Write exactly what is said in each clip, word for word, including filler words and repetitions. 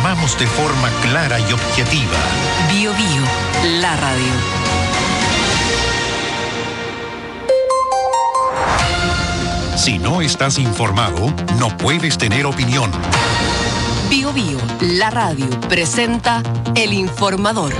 informamos de forma clara y objetiva. Bio Bio, la radio. Si no estás informado, no puedes tener opinión. Bio Bio, la radio, presenta El Informador.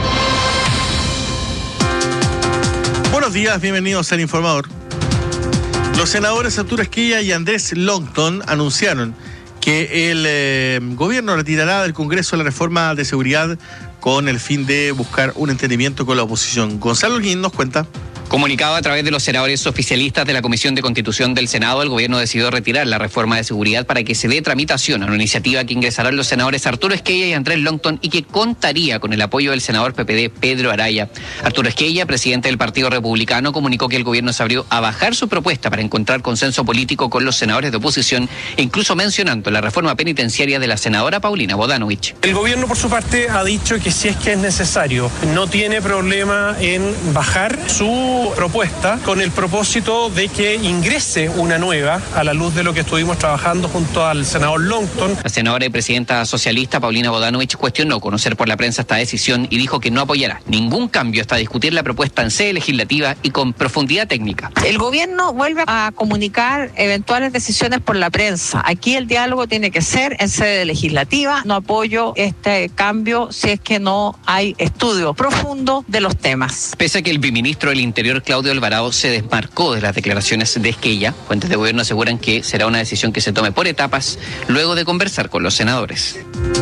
Buenos días, bienvenidos al Informador. Los senadores Arturo Esquella y Andrés Longton anunciaron que el eh, gobierno retirará del Congreso la reforma de seguridad con el fin de buscar un entendimiento con la oposición. Gonzalo Holguín nos cuenta. Comunicado a través de los senadores oficialistas de la Comisión de Constitución del Senado, el gobierno decidió retirar la reforma de seguridad para que se dé tramitación a una iniciativa que ingresarán los senadores Arturo Esquella y Andrés Longton y que contaría con el apoyo del senador P P D Pedro Araya. Arturo Esquella, presidente del Partido Republicano, comunicó que el gobierno se abrió a bajar su propuesta para encontrar consenso político con los senadores de oposición, e incluso mencionando la reforma penitenciaria de la senadora Paulina Bodanovich. El gobierno, por su parte, ha dicho que si es que es necesario, no tiene problema en bajar su propuesta con el propósito de que ingrese una nueva a la luz de lo que estuvimos trabajando junto al senador Longton. La senadora y presidenta socialista Paulina Bodanovich cuestionó conocer por la prensa esta decisión y dijo que no apoyará ningún cambio hasta discutir la propuesta en sede legislativa y con profundidad técnica. El gobierno vuelve a comunicar eventuales decisiones por la prensa. Aquí el diálogo tiene que ser en sede legislativa. No apoyo este cambio si es que no hay estudio profundo de los temas. Pese a que el viceministro del Interior, Claudio Alvarado, se desmarcó de las declaraciones de Esquella, fuentes de gobierno aseguran que será una decisión que se tome por etapas luego de conversar con los senadores.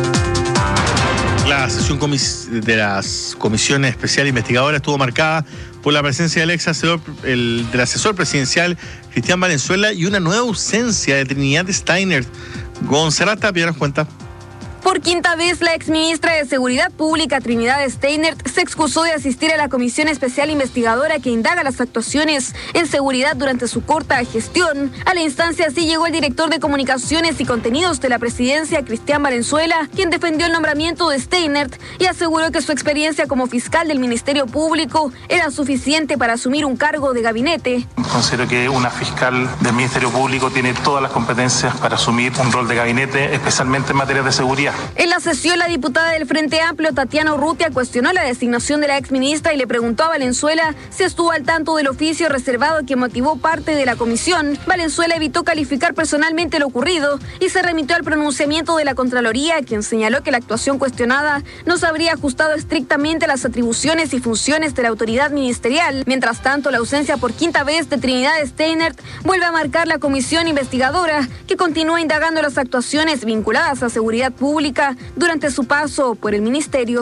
La sesión comis- de las comisiones especiales investigadoras estuvo marcada por la presencia del ex asesor, el, del asesor presidencial Cristian Valenzuela y una nueva ausencia de Trinidad Steiner. Gonzalo Tapia nos cuenta. Por quinta vez, la exministra de Seguridad Pública, Trinidad Steiner, se excusó de asistir a la comisión especial investigadora que indaga las actuaciones en seguridad durante su corta gestión. A la instancia sí llegó el director de Comunicaciones y Contenidos de la presidencia, Cristian Valenzuela, quien defendió el nombramiento de Steiner y aseguró que su experiencia como fiscal del Ministerio Público era suficiente para asumir un cargo de gabinete. Considero que una fiscal del Ministerio Público tiene todas las competencias para asumir un rol de gabinete, especialmente en materia de seguridad. En la sesión, la diputada del Frente Amplio, Tatiana Urrutia, cuestionó la designación de la exministra y le preguntó a Valenzuela si estuvo al tanto del oficio reservado que motivó parte de la comisión. Valenzuela evitó calificar personalmente lo ocurrido y se remitió al pronunciamiento de la Contraloría, quien señaló que la actuación cuestionada no se habría ajustado estrictamente a las atribuciones y funciones de la autoridad ministerial. Mientras tanto, la ausencia por quinta vez de Trinidad Steiner vuelve a marcar la comisión investigadora, que continúa indagando las actuaciones vinculadas a seguridad pública durante su paso por el ministerio.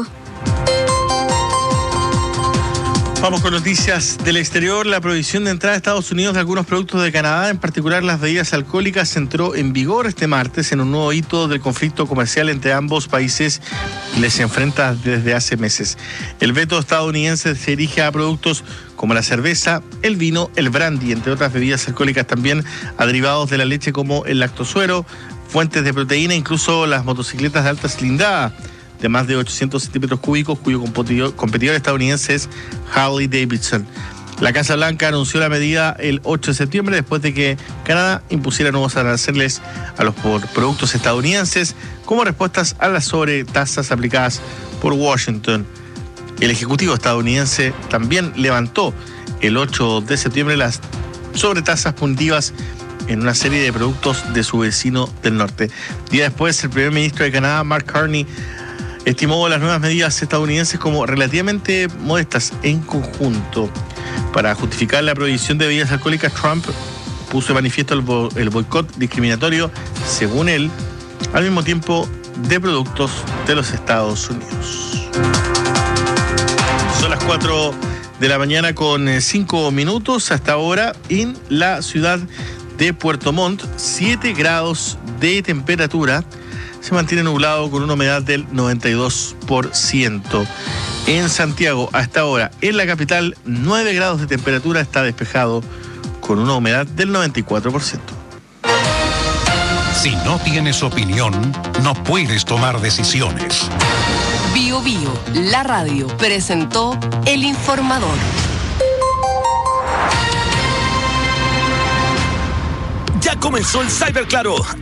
Vamos con noticias del exterior. La prohibición de entrada a Estados Unidos de algunos productos de Canadá, en particular las bebidas alcohólicas, entró en vigor este martes en un nuevo hito del conflicto comercial entre ambos países y les enfrenta desde hace meses. El veto estadounidense se dirige a productos como la cerveza, el vino, el brandy, entre otras bebidas alcohólicas, también a derivados de la leche como el lactosuero, fuentes de proteína, incluso las motocicletas de alta cilindrada de más de ochocientos centímetros cúbicos, cuyo competidor, competidor estadounidense es Harley Davidson. La Casa Blanca anunció la medida el ocho de septiembre después de que Canadá impusiera nuevos aranceles a los productos estadounidenses como respuestas a las sobretasas aplicadas por Washington. El Ejecutivo estadounidense también levantó el ocho de septiembre las sobretasas punitivas en una serie de productos de su vecino del norte. Día después, el primer ministro de Canadá, Mark Carney, estimó las nuevas medidas estadounidenses como relativamente modestas en conjunto. Para justificar la prohibición de bebidas alcohólicas, Trump puso de manifiesto el, bo- el boicot discriminatorio, según él, al mismo tiempo de productos de los Estados Unidos. Son las cuatro de la mañana con cinco minutos hasta ahora en la ciudad de Puerto Montt, siete grados de temperatura. Se mantiene nublado con una humedad del noventa y dos por ciento. En Santiago, hasta ahora, en la capital, nueve grados de temperatura, está despejado con una humedad del noventa y cuatro por ciento. Si no tienes opinión, no puedes tomar decisiones. Bio Bio, la radio, presentó El Informador. Ya comenzó el Cyber Claro.